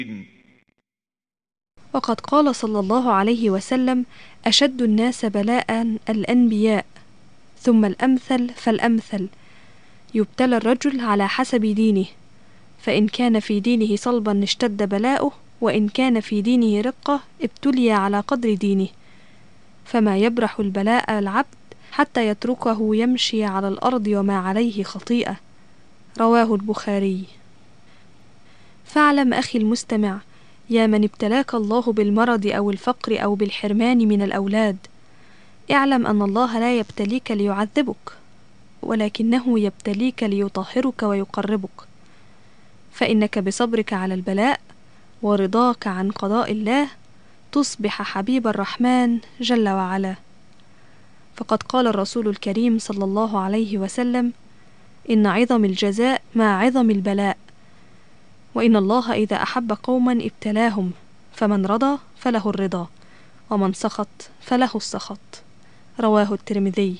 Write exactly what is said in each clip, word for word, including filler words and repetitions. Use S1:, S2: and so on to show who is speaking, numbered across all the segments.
S1: وقد قال صلى الله عليه وسلم: أشد الناس بلاء الأنبياء، ثم الأمثل فالأمثل، يبتلى الرجل على حسب دينه، فإن كان في دينه صلبا اشتد بلاؤه، وإن كان في دينه رقة ابتلي على قدر دينه، فما يبرح البلاء العبد حتى يتركه يمشي على الأرض وما عليه خطيئة. رواه البخاري. فاعلم أخي المستمع، يا من ابتلاك الله بالمرض أو الفقر أو بالحرمان من الأولاد، اعلم أن الله لا يبتليك ليعذبك، ولكنه يبتليك ليطهرك ويقربك، فإنك بصبرك على البلاء ورضاك عن قضاء الله تصبح حبيب الرحمن جل وعلا. فقد قال الرسول الكريم صلى الله عليه وسلم: إن عظم الجزاء مع عظم البلاء، وإن الله إذا أحب قوما ابتلاهم، فمن رضى فله الرضا، ومن سخط فله السخط. رواه الترمذي.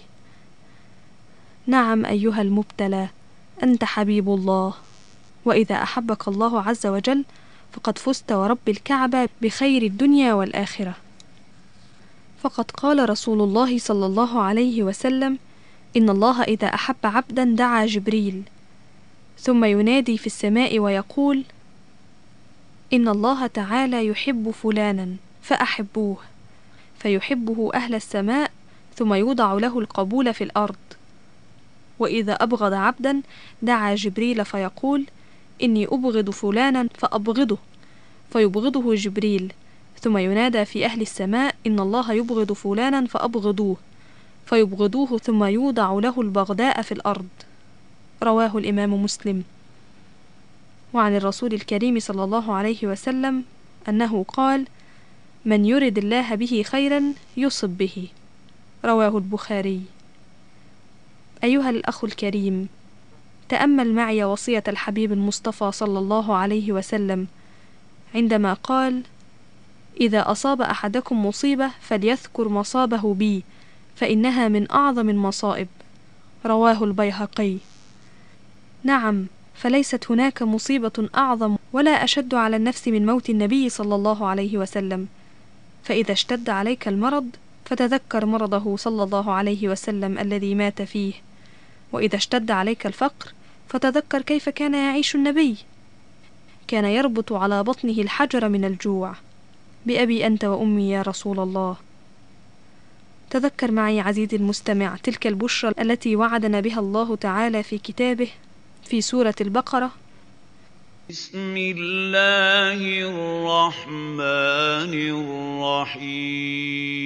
S1: نعم أيها المبتلى، أنت حبيب الله، وإذا أحبك الله عز وجل فقد فزت ورب الكعبة بخير الدنيا والآخرة. فقد قال رسول الله صلى الله عليه وسلم: إن الله إذا أحب عبدا دعا جبريل، ثم ينادي في السماء ويقول: إن الله تعالى يحب فلانا فأحبوه، فيحبه أهل السماء، ثم يوضع له القبول في الأرض. وإذا أبغض عبدا دعا جبريل فيقول: إني أبغض فلانا فأبغضه، فيبغضه جبريل، ثم ينادى في أهل السماء: إن الله يبغض فلانا فأبغضوه، فيبغضوه، ثم يوضع له البغضاء في الأرض. رواه الإمام مسلم. وعن الرسول الكريم صلى الله عليه وسلم أنه قال: من يرد الله به خيرا يصب به. رواه البخاري. أيها الأخ الكريم، تأمل معي وصية الحبيب المصطفى صلى الله عليه وسلم عندما قال: إذا أصاب أحدكم مصيبة فليذكر مصابه بي، فإنها من أعظم المصائب. رواه البيهقي. نعم، فليست هناك مصيبة أعظم ولا أشد على النفس من موت النبي صلى الله عليه وسلم. فإذا اشتد عليك المرض فتذكر مرضه صلى الله عليه وسلم الذي مات فيه، وإذا اشتد عليك الفقر فتذكر كيف كان يعيش النبي، كان يربط على بطنه الحجر من الجوع. بأبي أنت وأمي يا رسول الله. تذكر معي عزيزي المستمع تلك البشرى التي وعدنا بها الله تعالى في كتابه في سورة البقرة:
S2: بسم الله الرحمن الرحيم